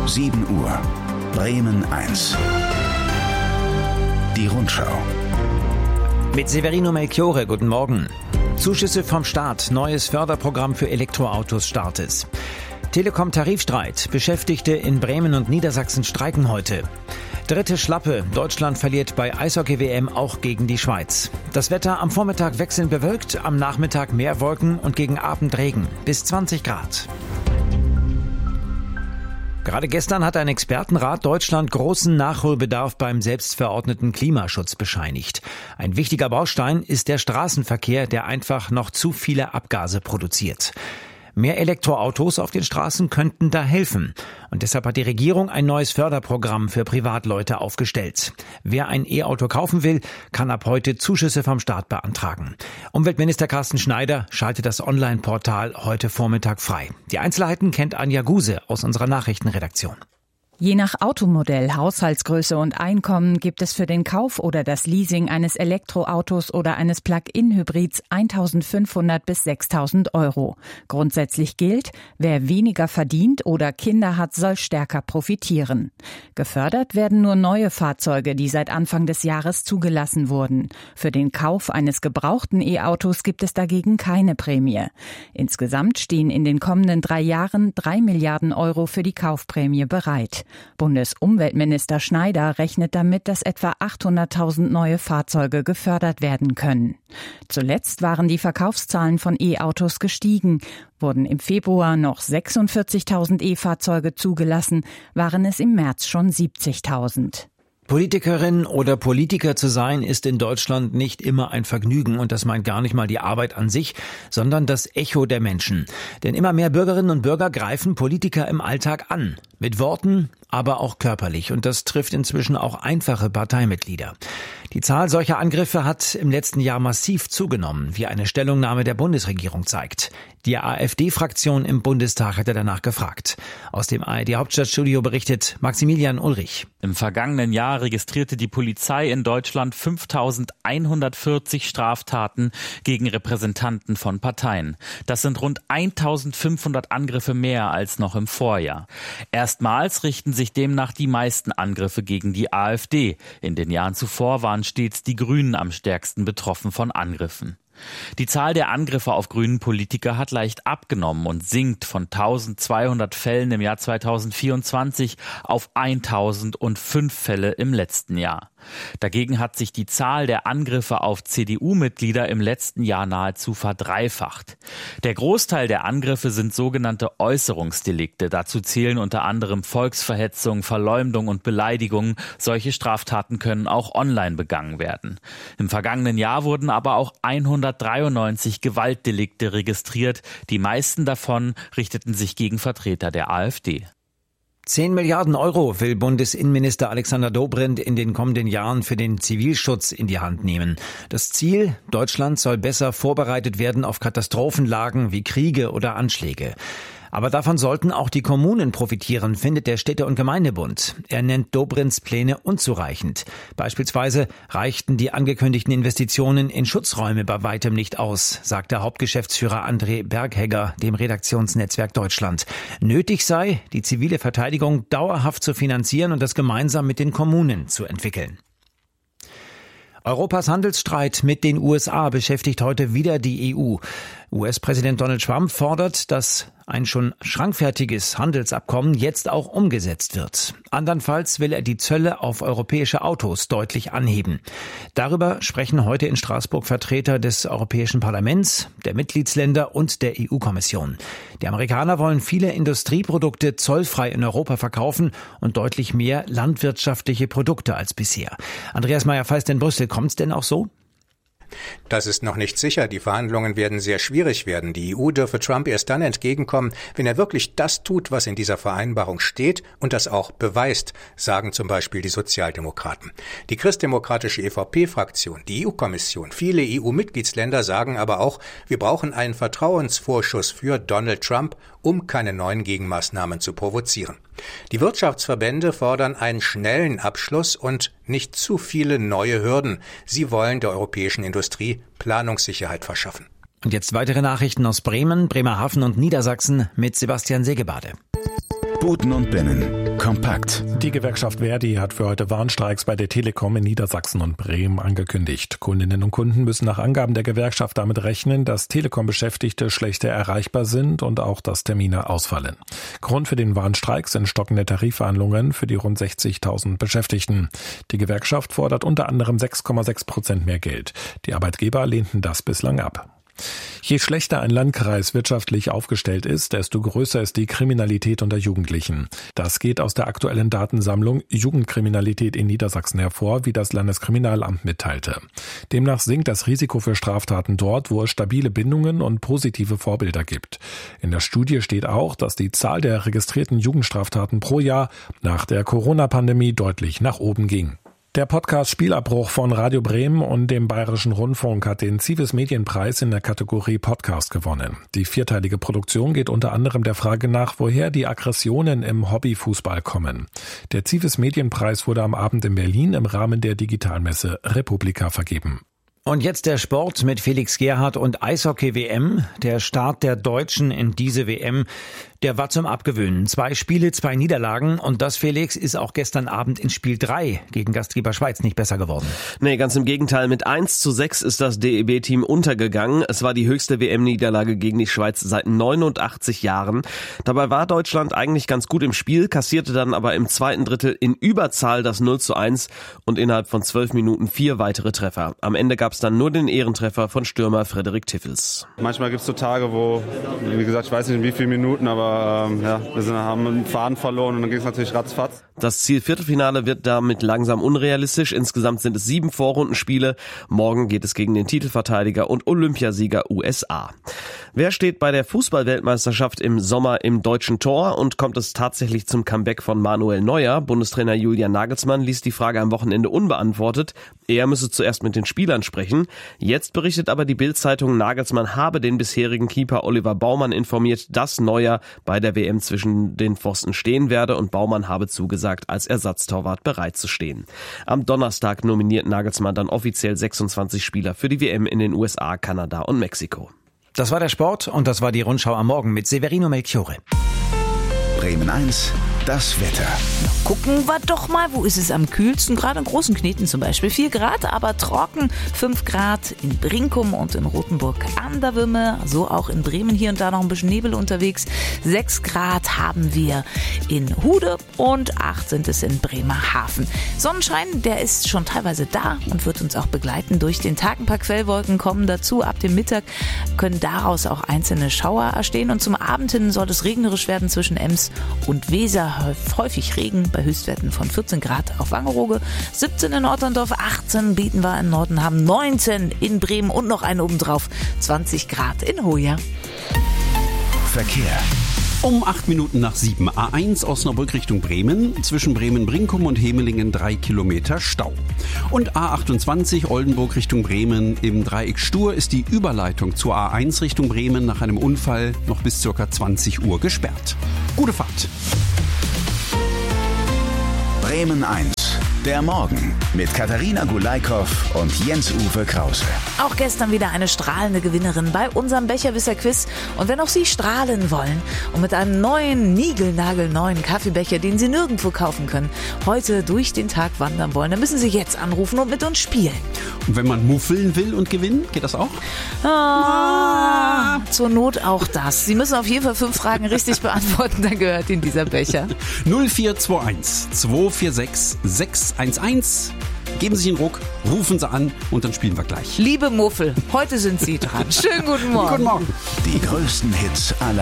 7 Uhr. Bremen 1. Die Rundschau. Mit Severino Melchiore, guten Morgen. Zuschüsse vom Staat, neues Förderprogramm für Elektroautos startet. Telekom-Tarifstreit, Beschäftigte in Bremen und Niedersachsen streiken heute. Dritte Schlappe, Deutschland verliert bei Eishockey-WM auch gegen die Schweiz. Das Wetter am Vormittag wechselnd bewölkt, am Nachmittag mehr Wolken und gegen Abend Regen, bis 20 Grad. Gerade gestern hat ein Expertenrat Deutschland großen Nachholbedarf beim selbstverordneten Klimaschutz bescheinigt. Ein wichtiger Baustein ist der Straßenverkehr, der einfach noch zu viele Abgase produziert. Mehr Elektroautos auf den Straßen könnten da helfen. Und deshalb hat die Regierung ein neues Förderprogramm für Privatleute aufgestellt. Wer ein E-Auto kaufen will, kann ab heute Zuschüsse vom Staat beantragen. Umweltminister Carsten Schneider schaltet das Online-Portal heute Vormittag frei. Die Einzelheiten kennt Anja Guse aus unserer Nachrichtenredaktion. Je nach Automodell, Haushaltsgröße und Einkommen gibt es für den Kauf oder das Leasing eines Elektroautos oder eines Plug-in-Hybrids 1.500 bis 6.000 €. Grundsätzlich gilt, wer weniger verdient oder Kinder hat, soll stärker profitieren. Gefördert werden nur neue Fahrzeuge, die seit Anfang des Jahres zugelassen wurden. Für den Kauf eines gebrauchten E-Autos gibt es dagegen keine Prämie. Insgesamt stehen in den kommenden 3 Jahren 3 Milliarden € für die Kaufprämie bereit. Bundesumweltminister Schneider rechnet damit, dass etwa 800.000 neue Fahrzeuge gefördert werden können. Zuletzt waren die Verkaufszahlen von E-Autos gestiegen. Wurden im Februar noch 46.000 E-Fahrzeuge zugelassen, waren es im März schon 70.000. Politikerin oder Politiker zu sein, ist in Deutschland nicht immer ein Vergnügen, und das meint gar nicht mal die Arbeit an sich, sondern das Echo der Menschen. Denn immer mehr Bürgerinnen und Bürger greifen Politiker im Alltag an. Mit Worten, aber auch körperlich. Und das trifft inzwischen auch einfache Parteimitglieder. Die Zahl solcher Angriffe hat im letzten Jahr massiv zugenommen, wie eine Stellungnahme der Bundesregierung zeigt. Die AfD-Fraktion im Bundestag hatte danach gefragt. Aus dem ARD-Hauptstadtstudio berichtet Maximilian Ulrich. Im vergangenen Jahr registrierte die Polizei in Deutschland 5.140 Straftaten gegen Repräsentanten von Parteien. Das sind rund 1.500 Angriffe mehr als noch im Vorjahr. Erstmals richten sich demnach die meisten Angriffe gegen die AfD. In den Jahren zuvor waren stets die Grünen am stärksten betroffen von Angriffen. Die Zahl der Angriffe auf grünen Politiker hat leicht abgenommen und sinkt von 1.200 Fällen im Jahr 2024 auf 1.005 Fälle im letzten Jahr. Dagegen hat sich die Zahl der Angriffe auf CDU-Mitglieder im letzten Jahr nahezu verdreifacht. Der Großteil der Angriffe sind sogenannte Äußerungsdelikte. Dazu zählen unter anderem Volksverhetzung, Verleumdung und Beleidigung. Solche Straftaten können auch online begangen werden. Im vergangenen Jahr wurden aber auch 193 Gewaltdelikte registriert. Die meisten davon richteten sich gegen Vertreter der AfD. 10 Milliarden € will Bundesinnenminister Alexander Dobrindt in den kommenden Jahren für den Zivilschutz in die Hand nehmen. Das Ziel: Deutschland soll besser vorbereitet werden auf Katastrophenlagen wie Kriege oder Anschläge. Aber davon sollten auch die Kommunen profitieren, findet der Städte- und Gemeindebund. Er nennt Dobrindts Pläne unzureichend. Beispielsweise reichten die angekündigten Investitionen in Schutzräume bei weitem nicht aus, sagt der Hauptgeschäftsführer André Berghegger dem Redaktionsnetzwerk Deutschland. Nötig sei, die zivile Verteidigung dauerhaft zu finanzieren und das gemeinsam mit den Kommunen zu entwickeln. Europas Handelsstreit mit den USA beschäftigt heute wieder die EU. US-Präsident Donald Trump fordert, dass ein schon schrankfertiges Handelsabkommen jetzt auch umgesetzt wird. Andernfalls will er die Zölle auf europäische Autos deutlich anheben. Darüber sprechen heute in Straßburg Vertreter des Europäischen Parlaments, der Mitgliedsländer und der EU-Kommission. Die Amerikaner wollen viele Industrieprodukte zollfrei in Europa verkaufen und deutlich mehr landwirtschaftliche Produkte als bisher. Andreas Meyer-Feist in Brüssel, kommt's denn auch so? Das ist noch nicht sicher. Die Verhandlungen werden sehr schwierig werden. Die EU dürfe Trump erst dann entgegenkommen, wenn er wirklich das tut, was in dieser Vereinbarung steht und das auch beweist, sagen zum Beispiel die Sozialdemokraten. Die christdemokratische EVP-Fraktion, die EU-Kommission, viele EU-Mitgliedsländer sagen aber auch, wir brauchen einen Vertrauensvorschuss für Donald Trump, um keine neuen Gegenmaßnahmen zu provozieren. Die Wirtschaftsverbände fordern einen schnellen Abschluss und nicht zu viele neue Hürden. Sie wollen der europäischen Industrie Planungssicherheit verschaffen. Und jetzt weitere Nachrichten aus Bremen, Bremerhaven und Niedersachsen mit Sebastian Segebade. Buten und Binnen. Kompakt. Die Gewerkschaft Verdi hat für heute Warnstreiks bei der Telekom in Niedersachsen und Bremen angekündigt. Kundinnen und Kunden müssen nach Angaben der Gewerkschaft damit rechnen, dass Telekom-Beschäftigte schlechter erreichbar sind und auch, dass Termine ausfallen. Grund für den Warnstreik sind stockende Tarifverhandlungen für die rund 60.000 Beschäftigten. Die Gewerkschaft fordert unter anderem 6,6% mehr Geld. Die Arbeitgeber lehnten das bislang ab. Je schlechter ein Landkreis wirtschaftlich aufgestellt ist, desto größer ist die Kriminalität unter Jugendlichen. Das geht aus der aktuellen Datensammlung Jugendkriminalität in Niedersachsen hervor, wie das Landeskriminalamt mitteilte. Demnach sinkt das Risiko für Straftaten dort, wo es stabile Bindungen und positive Vorbilder gibt. In der Studie steht auch, dass die Zahl der registrierten Jugendstraftaten pro Jahr nach der Corona-Pandemie deutlich nach oben ging. Der Podcast Spielabbruch von Radio Bremen und dem Bayerischen Rundfunk hat den Zivis Medienpreis in der Kategorie Podcast gewonnen. Die vierteilige Produktion geht unter anderem der Frage nach, woher die Aggressionen im Hobbyfußball kommen. Der Zivis Medienpreis wurde am Abend in Berlin im Rahmen der Digitalmesse Republika vergeben. Und jetzt der Sport mit Felix Gerhardt und Eishockey-WM. Der Start der Deutschen in diese WM, der war zum Abgewöhnen. 2 Spiele, 2 Niederlagen. Und das, Felix, ist auch gestern Abend in Spiel 3 gegen Gastgeber Schweiz nicht besser geworden. Nee, ganz im Gegenteil. Mit 1:6 ist das DEB-Team untergegangen. Es war die höchste WM-Niederlage gegen die Schweiz seit 89 Jahren. Dabei war Deutschland eigentlich ganz gut im Spiel, kassierte dann aber im zweiten Drittel in Überzahl das 0:1 und innerhalb von 12 Minuten 4 weitere Treffer. Am Ende gab es dann nur den Ehrentreffer von Stürmer Frederik Tiffels. Manchmal gibt es so Tage, wo, wie gesagt, ich weiß nicht in wie vielen Minuten, aber wir haben einen Faden verloren und dann ging es natürlich ratzfatz. Das Ziel Viertelfinale wird damit langsam unrealistisch. Insgesamt sind es 7 Vorrundenspiele. Morgen geht es gegen den Titelverteidiger und Olympiasieger USA. Wer steht bei der Fußball-Weltmeisterschaft im Sommer im deutschen Tor und kommt es tatsächlich zum Comeback von Manuel Neuer? Bundestrainer Julian Nagelsmann ließ die Frage am Wochenende unbeantwortet. Er müsse zuerst mit den Spielern sprechen. Jetzt berichtet aber die Bild-Zeitung, Nagelsmann habe den bisherigen Keeper Oliver Baumann informiert, dass Neuer bei der WM zwischen den Pfosten stehen werde und Baumann habe zugesagt, als Ersatztorwart bereit zu stehen. Am Donnerstag nominiert Nagelsmann dann offiziell 26 Spieler für die WM in den USA, Kanada und Mexiko. Das war der Sport und das war die Rundschau am Morgen mit Severino Melchiorre. Bremen 1, das Wetter. Gucken wir doch mal, wo ist es am kühlsten? Gerade in Großen Kneten zum Beispiel 4 Grad, aber trocken. 5 Grad in Brinkum und in Rothenburg an der Wümme. So auch in Bremen, hier und da noch ein bisschen Nebel unterwegs. 6 Grad haben wir in Hude und 8 sind es in Bremerhaven. Sonnenschein, der ist schon teilweise da und wird uns auch begleiten durch den Tag. Ein paar Quellwolken kommen dazu. Ab dem Mittag können daraus auch einzelne Schauer erstehen. Und zum Abend hin soll es regnerisch werden zwischen Ems und Weser. Häufig Regen bei Höchstwerten von 14 Grad auf Wangerooge, 17 in Otterndorf, 18 bieten wir im Norden, haben 19 in Bremen und noch einen obendrauf, 20 Grad in Hoya. Verkehr. Um 8 Minuten nach 7 A1 Osnabrück Richtung Bremen, zwischen Bremen-Brinkum und Hemelingen 3 Kilometer Stau. Und A28 Oldenburg Richtung Bremen im Dreieck Stur ist die Überleitung zur A1 Richtung Bremen nach einem Unfall noch bis ca. 20 Uhr gesperrt. Gute Fahrt. Bremen 1, der Morgen mit Katharina Gulaikow und Jens-Uwe Krause. Auch gestern wieder eine strahlende Gewinnerin bei unserem Becherwisser-Quiz. Und wenn auch Sie strahlen wollen und mit einem neuen, niegelnagelneuen Kaffeebecher, den Sie nirgendwo kaufen können, heute durch den Tag wandern wollen, dann müssen Sie jetzt anrufen und mit uns spielen. Und wenn man muffeln will und gewinnen, geht das auch? Zur Not auch das. Sie müssen auf jeden Fall 5 Fragen richtig beantworten, dann gehört Ihnen dieser Becher. 0421 246 611. Geben Sie sich einen Ruck, rufen Sie an und dann spielen wir gleich. Liebe Muffel, heute sind Sie dran. Schönen guten Morgen. Guten Morgen. Die größten Hits aller